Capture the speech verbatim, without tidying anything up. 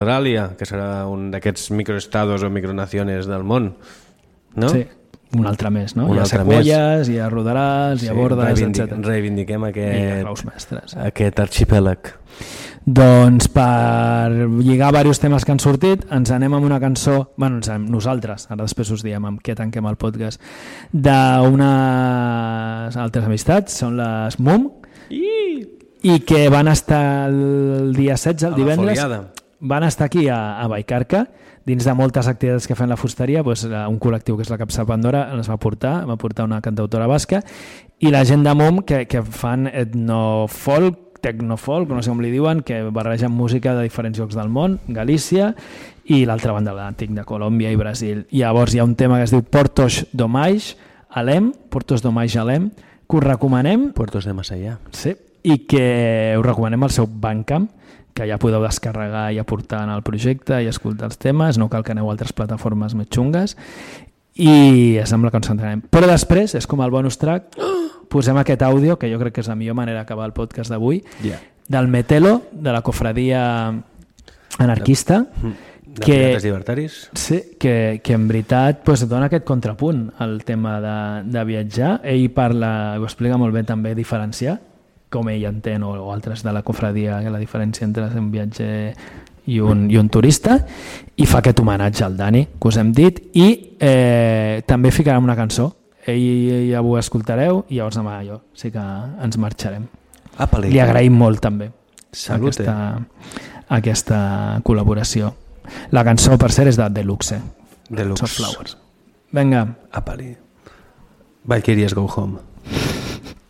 Austràlia, que serà un d'aquests microestados o micronaciones del món, no? Sí, un altre més, no? Un hi ha sequoies, hi ha rodaràs, hi ha bordes, reivindic, etcètera. Reivindiquem aquest, aquest arxipèlag. Doncs per lligar diversos temes que han sortit, ens anem amb una cançó, bueno, ens anem, nosaltres, ara després us diem amb què tanquem el podcast, d'unes altres amistats, són les Mum, i, i que van estar el dia setze, el divendres, van estar aquí a, a Vallcarca, dins de moltes activitats que fan la fusteria, doncs, un col·lectiu que és la Capsa Pandora ens va portar, va portar una cantautora basca, i la gent de Mum que, que fan etnofolk, tecnofolk, no sé com li diuen, que barregen música de diferents llocs del món, Galícia i l'altra banda de l'Atlàntic, de Colòmbia i Brasil. I llavors hi ha un tema que es diu Portos do Mais Alem, Portos do Mais Alem, que us recomanem. Puertos de Más Allá. Sí, i que us recomanem el seu Bandcamp, que ja podeu descarregar i aportar en el projecte i escoltar els temes, no cal que aneu a altres plataformes més xungues, i sembla que ens centrarem. Però després, és com el bonus track, posem aquest àudio, que jo crec que és la millor manera d'acabar el podcast d'avui, yeah. del Metelo, de la cofradia anarquista, de, de que, pirates llibertaris. Sí, que, que en veritat pues, dona aquest contrapunt al tema de, de viatjar. Ell parla, ho explica molt bé també, diferenciar, com ell entén, o, o altres de la cofradia, la diferència entre un viatger i un, i un turista, i fa aquest homenatge al Dani, que us hem dit, i eh, també ficarem una cançó. Ell ja ho escoltareu i llavors demà jo sí que ens marxarem. Apale. Li agraïm molt també Salute. aquesta, aquesta col·laboració. La cançó, per cert, és de Deluxe. Deluxe. Soft Flowers. Vinga. Apale. Valkyries Go Home.